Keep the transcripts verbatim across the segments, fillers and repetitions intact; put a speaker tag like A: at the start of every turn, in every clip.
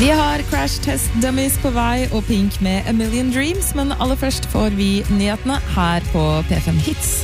A: Vi har Crash Test Dummies på vei og Pink med A Million Dreams, men aller først får vi nyhetene her på P fem Hits.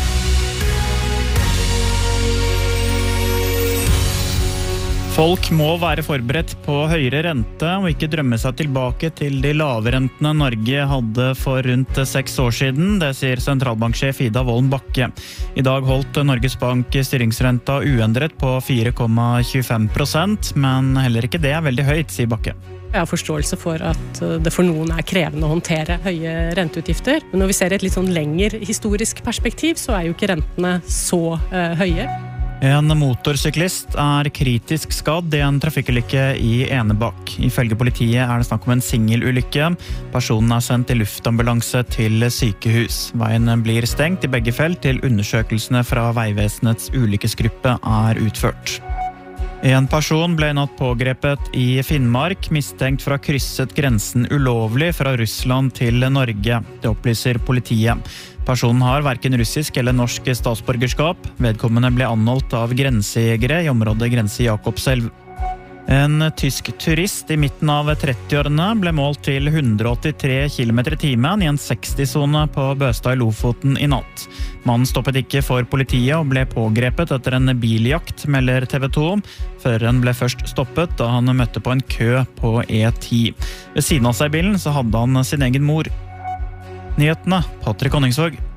B: Folk må være forberedt på høyere rente og ikke drømme seg tilbake til de lave rentene Norge hadde for rundt seks år siden, det sier sentralbanksjef Ida Wolden Bakke. I dag holdt Norges Bank styringsrenta uendret på fire komma tjuefem prosent, men heller ikke det er veldig høyt, sier Bakke.
C: Jeg har forståelse for at det for noen er krevende å håndtere høye renteutgifter, men når vi ser et litt sånn lengre historisk perspektiv, så er jo ikke rentene så uh, høye.
B: En motorsyklist er kritisk skadd i en trafikkulykke i Enebakk. Ifølge politiet er det snakk om en singelulykke. Personen er sendt i luftambulanse til sykehus. Veien blir stengt i begge felt til undersøkelsene fra Veivesenets ulykkesgruppe er utført. En person ble natt pågrepet i Finnmark, mistenkt for å ha krysset grensen ulovlig fra Russland til Norge. Det opplyser politiet. Personen har hverken russisk eller norsk statsborgerskap. Vedkommende ble anholdt av grensejegere i området Grense Jakobselv. En tysk turist i midten av trettiårene ble målt til hundre åttitre kilometer i timen i en seksti-sone på Bøstad i Lofoten i natt. Mannen stoppet ikke for politiet og ble pågrepet etter en biljakt, melder T V to. Føreren ble først stoppet da han møtte på en kø på E ti. Ved siden av seg i bilen så hadde han sin egen mor. Nyhetene, Patrick Honningsvåg.